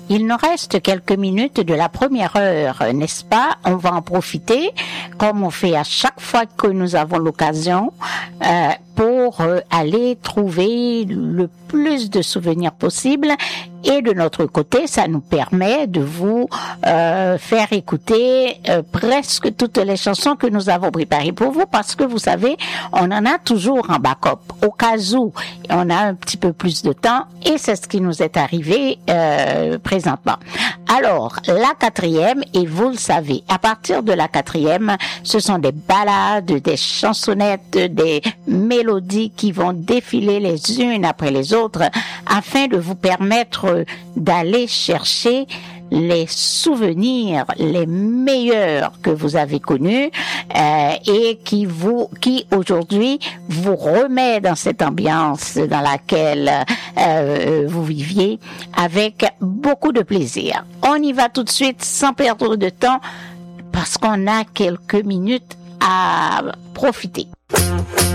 Il nous reste quelques minutes de la première heure, n'est-ce pas? On va en profiter, comme on fait à chaque fois que nous avons l'occasion, pour aller trouver le plus de souvenirs possible. Et de notre côté, ça nous permet de vous faire écouter presque toutes les chansons que nous avons préparées pour vous, parce que vous savez, on en a toujours en backup, au cas où on a un petit peu plus de temps, et c'est ce qui nous est arrivé présentement. Alors, la quatrième, et vous le savez, à partir de la quatrième, ce sont des ballades, des chansonnettes, des mélodies qui vont défiler les unes après les autres, afin de vous permettre d'aller chercher les souvenirs les meilleurs que vous avez connus et qui aujourd'hui vous remet dans cette ambiance dans laquelle vous viviez avec beaucoup de plaisir. On y va tout de suite sans perdre de temps parce qu'on a quelques minutes à profiter.